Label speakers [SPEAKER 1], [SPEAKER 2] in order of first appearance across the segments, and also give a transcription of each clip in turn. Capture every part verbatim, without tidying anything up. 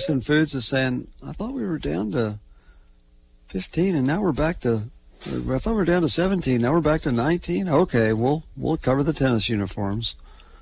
[SPEAKER 1] Tyson Foods is saying, I thought we were down to fifteen, and now we're back to, I thought we were down to seventeen. Now we're back to nineteen. Okay, we'll, we'll cover the tennis uniforms.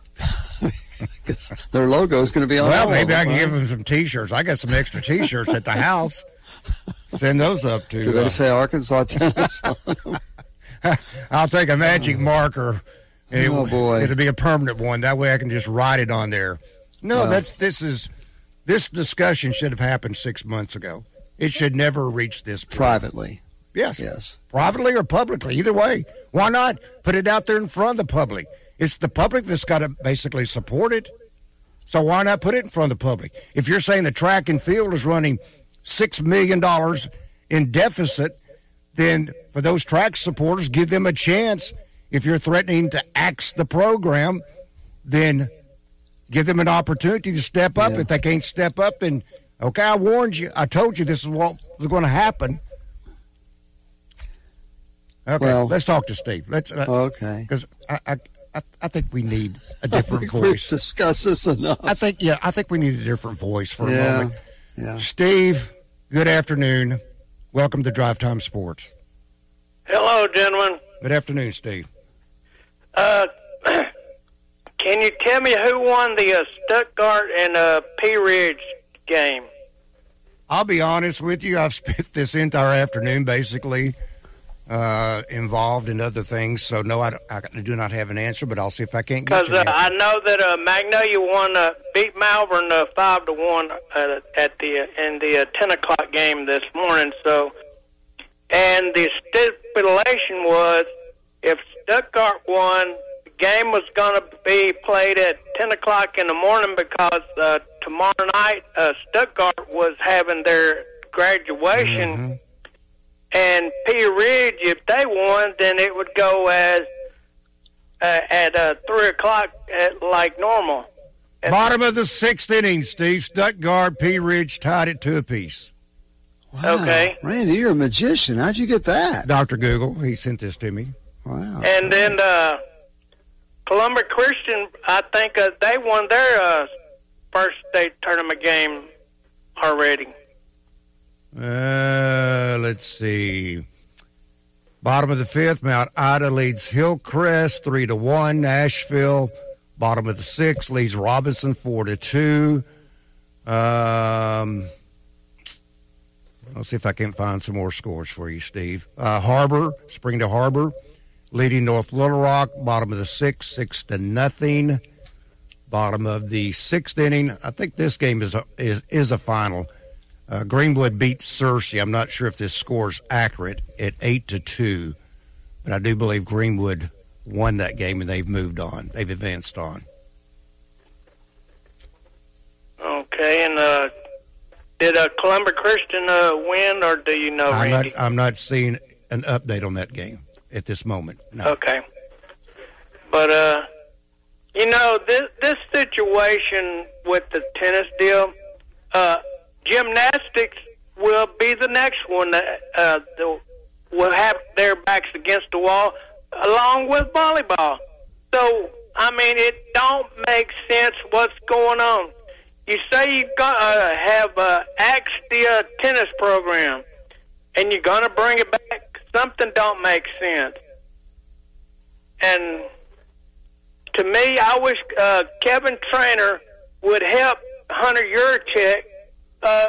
[SPEAKER 1] Their logo is going to be on.
[SPEAKER 2] Well, maybe I can give them some T-shirts. I got some extra T-shirts at the house. Send those up to.
[SPEAKER 1] Do they
[SPEAKER 2] uh,
[SPEAKER 1] say Arkansas tennis on them?
[SPEAKER 2] I'll take a magic marker. And
[SPEAKER 1] Oh,
[SPEAKER 2] it,
[SPEAKER 1] boy.
[SPEAKER 2] It'll be a permanent one. That way I can just write it on there. No,
[SPEAKER 1] Well.
[SPEAKER 2] that's this is this discussion should have happened six months ago. It should never reach this point.
[SPEAKER 1] Privately.
[SPEAKER 2] Yes.
[SPEAKER 1] Yes.
[SPEAKER 2] Privately or publicly, either way. Why not put it out there in front of the public? It's the public that's got to basically support it. So why not put it in front of the public? If you're saying the track and field is running six million dollars in deficit, then for those track supporters, give them a chance. If you're threatening to axe the program, then give them an opportunity to step up.
[SPEAKER 1] Yeah.
[SPEAKER 2] If they can't step up, then, okay, I warned you. I told you this is what was going to happen. Okay,
[SPEAKER 1] Well,
[SPEAKER 2] let's talk to Steve. Let's uh,
[SPEAKER 1] Okay.
[SPEAKER 2] because I, I I I think we need a different
[SPEAKER 1] We've
[SPEAKER 2] voice.
[SPEAKER 1] discussed this enough.
[SPEAKER 2] I think yeah, I think we need a different voice for a
[SPEAKER 1] Yeah.
[SPEAKER 2] moment.
[SPEAKER 1] Yeah.
[SPEAKER 2] Steve, good afternoon. Welcome to Drive Time Sports.
[SPEAKER 3] Hello, gentlemen.
[SPEAKER 2] Good afternoon, Steve.
[SPEAKER 3] Uh, can you tell me who won the uh, Stuttgart and uh, Pea Ridge game?
[SPEAKER 2] I'll be honest with you. I've spent this entire afternoon basically uh, involved in other things, so no, I, don't- I do not have an answer. But I'll see if I can't get
[SPEAKER 3] Because
[SPEAKER 2] you an
[SPEAKER 3] uh, I
[SPEAKER 2] answer.
[SPEAKER 3] know that uh, Magnolia won, uh, beat Malvern uh, five to one uh, at the uh, in the uh, ten o'clock game this morning. So, and the stipulation was if Stuttgart won, the game was going to be played at ten o'clock in the morning because uh, tomorrow night uh, Stuttgart was having their graduation.
[SPEAKER 2] Mm-hmm.
[SPEAKER 3] And Pea Ridge, if they won, then it would go as uh, at uh, three o'clock at, like normal. And-
[SPEAKER 2] Bottom of the sixth inning, Steve. Stuttgart, Pea Ridge tied it to a piece.
[SPEAKER 1] Wow.
[SPEAKER 3] Okay.
[SPEAKER 1] Randy, you're a magician. How'd you get that?
[SPEAKER 2] Doctor Google, he sent this to me.
[SPEAKER 1] Wow.
[SPEAKER 3] And then uh, Columbia Christian, I think uh, they won their uh, first state tournament game already.
[SPEAKER 2] Uh, let's see. Bottom of the fifth, Mount Ida leads Hillcrest three to one. Nashville, bottom of the sixth, leads Robinson four to two. Um, I'll see if I can find some more scores for you, Steve. Uh, Harbor, Springdale Harbor, leading North Little Rock, bottom of the sixth, six to nothing. Bottom of the sixth inning. I think this game is a, is is a final. Uh, Greenwood beat Searcy. I'm not sure if this score is accurate at eight to two, but I do believe Greenwood won that game and they've moved on. They've advanced on.
[SPEAKER 3] Okay, and uh, did uh, Columbia Christian uh, win, or do you know,
[SPEAKER 2] I'm
[SPEAKER 3] Randy?
[SPEAKER 2] not. I'm not seeing an update on that game at this moment. No.
[SPEAKER 3] Okay. But, uh, you know, this, this situation with the tennis deal, uh, gymnastics will be the next one that uh, the, will have their backs against the wall, along with volleyball. So, I mean, it don't make sense what's going on. You say you're going to uh, have uh, axed the uh, tennis program, and you're going to bring it back. Something don't make sense. And to me, I wish uh, Kevin Trainer would help Hunter Yurchek uh,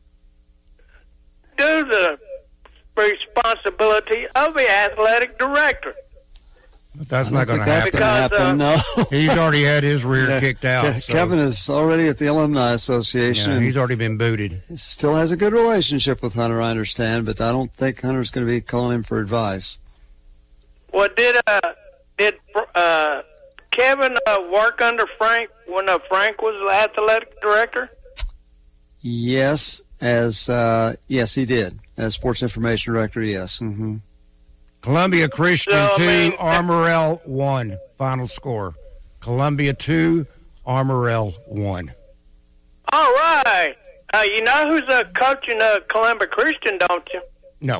[SPEAKER 3] do the responsibility of the athletic director.
[SPEAKER 2] But that's
[SPEAKER 1] I
[SPEAKER 2] not
[SPEAKER 1] don't
[SPEAKER 2] going to
[SPEAKER 1] think that's
[SPEAKER 2] happen.
[SPEAKER 1] gonna
[SPEAKER 3] Because,
[SPEAKER 1] happen.
[SPEAKER 3] uh,
[SPEAKER 1] No.
[SPEAKER 2] He's already had his rear
[SPEAKER 1] Yeah,
[SPEAKER 2] kicked out.
[SPEAKER 1] Ke-
[SPEAKER 2] so,
[SPEAKER 1] Kevin is already at the Alumni Association.
[SPEAKER 2] yeah,
[SPEAKER 1] and
[SPEAKER 2] he's already been booted.
[SPEAKER 1] he still has a good relationship with Hunter, I understand, but I don't think Hunter's going to be calling him for advice.
[SPEAKER 3] Well, did uh, did uh, Kevin uh, work under Frank when uh, Frank was the athletic director?
[SPEAKER 1] Yes, as uh, yes, he did. As sports information director, yes. Mm-hmm.
[SPEAKER 2] Columbia Christian
[SPEAKER 3] So, I
[SPEAKER 2] two,
[SPEAKER 3] mean-
[SPEAKER 2] Armorell one. Final score. Columbia two, Armorell one.
[SPEAKER 3] All right. Uh, you know who's uh, coaching uh, Columbia Christian, don't you?
[SPEAKER 2] No.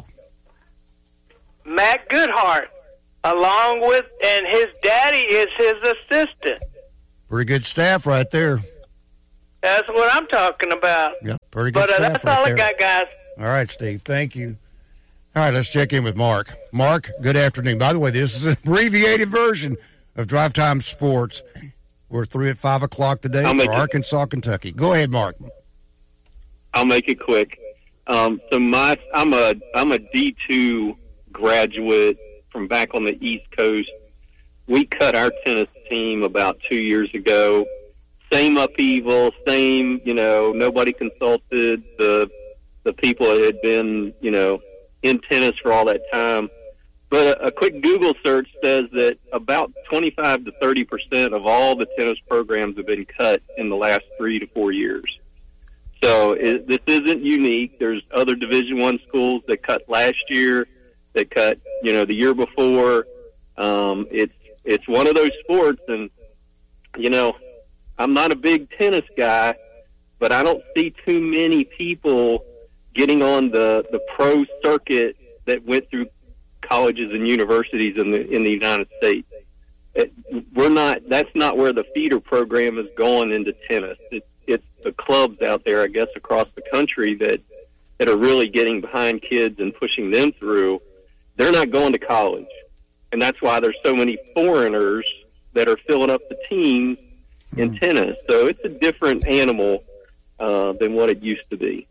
[SPEAKER 3] Matt Goodhart, along with, and his daddy is his assistant.
[SPEAKER 2] Pretty good staff right there.
[SPEAKER 3] That's what I'm talking about.
[SPEAKER 2] Yeah, pretty good
[SPEAKER 3] But uh,
[SPEAKER 2] stuff
[SPEAKER 3] that's
[SPEAKER 2] right
[SPEAKER 3] all
[SPEAKER 2] there.
[SPEAKER 3] I got, guys.
[SPEAKER 2] All right, Steve. Thank you. All right, let's check in with Mark. Mark, good afternoon. By the way, this is an abbreviated version of Drive Time Sports. We're through at five o'clock today
[SPEAKER 4] I'll
[SPEAKER 2] for
[SPEAKER 4] make it-
[SPEAKER 2] Arkansas, Kentucky. Go ahead, Mark.
[SPEAKER 4] I'll make it quick. Um, so my, I'm a I'm a D two graduate from back on the East Coast. We cut our tennis team about two years ago. Same upheaval, same, you know, nobody consulted the the people that had been, you know, in tennis for all that time. But a, a quick Google search says that about twenty-five to thirty percent of all the tennis programs have been cut in the last three to four years. So it, this isn't unique. There's other Division One schools that cut last year, that cut, you know, the year before. Um, it's it's one of those sports, and you know, I'm not a big tennis guy, but I don't see too many people getting on the, the pro circuit that went through colleges and universities in the in the United States. It, we're not. That's not where the feeder program is going into tennis. It's it's the clubs out there, I guess, across the country that that are really getting behind kids and pushing them through. They're not going to college, and that's why there's so many foreigners that are filling up the teams in mm. tennis. So it's a different animal uh, than what it used to be.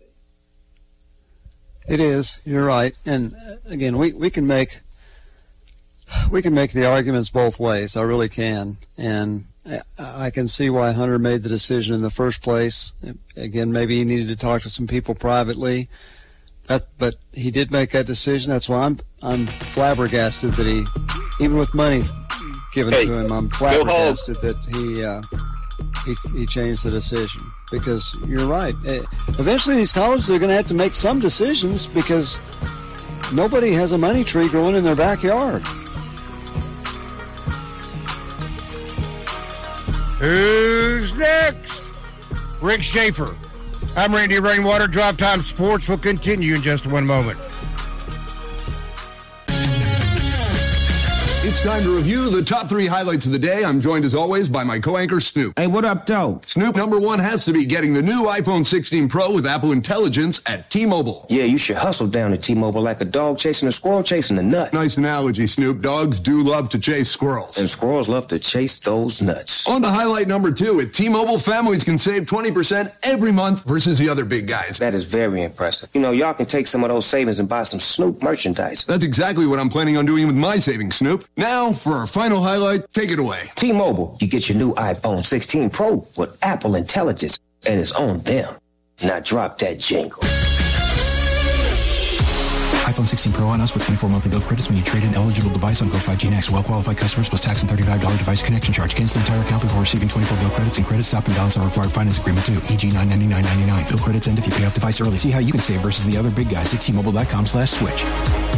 [SPEAKER 1] It is. You're right. And uh, again, we, we can make we can make the arguments both ways. I really can. And I, I can see why Hunter made the decision in the first place. Again, maybe he needed to talk to some people privately. That, but he did make that decision. That's why I'm I'm flabbergasted that he, even with money given
[SPEAKER 4] hey,
[SPEAKER 1] to him, I'm flabbergasted that he uh, he he changed the decision. Because you're right. Eventually, these colleges are going to have to make some decisions because nobody has a money tree growing in their backyard.
[SPEAKER 2] Who's next? Rick Schaefer. I'm Randy Rainwater. Drive Time Sports will continue in just one moment.
[SPEAKER 5] It's time to review the top three highlights of the day. I'm joined as always by my co-anchor Snoop.
[SPEAKER 6] Hey, what up, though?
[SPEAKER 5] Snoop, number one has to be getting the new iPhone sixteen Pro with Apple Intelligence at T-Mobile.
[SPEAKER 6] Yeah, you should hustle down to T-Mobile like a dog chasing a squirrel chasing a nut.
[SPEAKER 5] Nice analogy, Snoop. Dogs do love to chase squirrels.
[SPEAKER 6] And squirrels love to chase those nuts.
[SPEAKER 5] On to highlight number two, at T-Mobile, families can save twenty percent every month versus the other big guys.
[SPEAKER 6] That is very impressive. You know, y'all can take some of those savings and buy some Snoop merchandise.
[SPEAKER 5] That's exactly what I'm planning on doing with my savings, Snoop. Now, for our final highlight, take it away.
[SPEAKER 6] T-Mobile, you get your new iPhone sixteen Pro with Apple Intelligence, and it's on them. Now drop that jingle.
[SPEAKER 7] iPhone sixteen Pro on us with twenty-four monthly bill credits when you trade in eligible device on Go five G Next. Well-qualified customers plus tax and thirty-five dollars device connection charge. Cancel the entire account before receiving twenty-four bill credits and credits stop and balance on required finance agreement too. for example nine ninety-nine ninety-nine. Bill credits end if you pay off device early. See how you can save versus the other big guys at T-Mobile.com slash switch.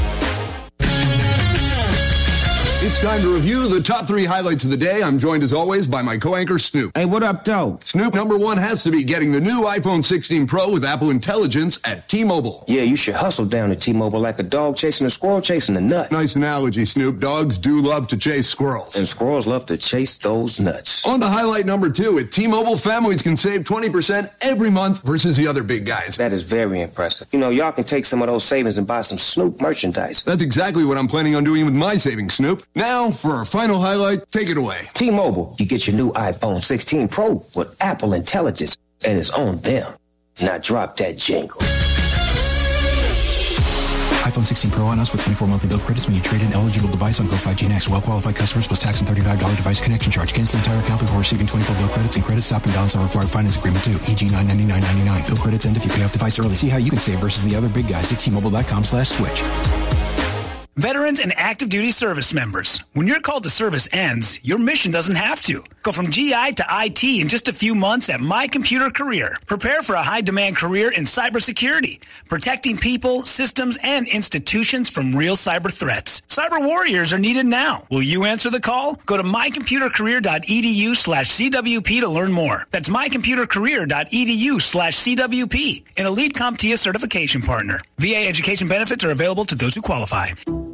[SPEAKER 5] It's time to review the top three highlights of the day. I'm joined as always by my co-anchor Snoop.
[SPEAKER 6] Hey, what up, though?
[SPEAKER 5] Snoop, number one has to be getting the new iPhone sixteen Pro with Apple Intelligence at T-Mobile.
[SPEAKER 6] Yeah, you should hustle down to T-Mobile like a dog chasing a squirrel chasing a nut.
[SPEAKER 5] Nice analogy, Snoop. Dogs do love to chase squirrels.
[SPEAKER 6] And squirrels love to chase those nuts.
[SPEAKER 5] On to highlight number two, at T-Mobile, families can save twenty percent every month versus the other big guys.
[SPEAKER 6] That is very impressive. You know, y'all can take some of those savings and buy some Snoop merchandise.
[SPEAKER 5] That's exactly what I'm planning on doing with my savings, Snoop. Now, for our final highlight, take it away.
[SPEAKER 6] T-Mobile, you get your new iPhone sixteen Pro with Apple Intelligence, and it's on them. Now drop that jingle.
[SPEAKER 7] iPhone sixteen Pro on us with twenty-four monthly bill credits when you trade in eligible device on Go five G Next. Well-qualified customers plus tax and thirty-five dollars device connection charge. Cancel the entire account before receiving twenty-four bill credits and credits stop and balance on required finance agreement too. for example nine ninety-nine ninety-nine. Bill credits end if you pay off device early. See how you can save versus the other big guys at T-Mobile.com slash switch.
[SPEAKER 8] Veterans and active duty service members. When your call to service ends, your mission doesn't have to. Go from G I to I T in just a few months at My Computer Career. Prepare for a high-demand career in cybersecurity, protecting people, systems, and institutions from real cyber threats. Cyber warriors are needed now. Will you answer the call? Go to mycomputercareer.edu slash CWP to learn more. That's mycomputercareer.edu slash CWP, an elite CompTIA certification partner. V A education benefits are available to those who qualify.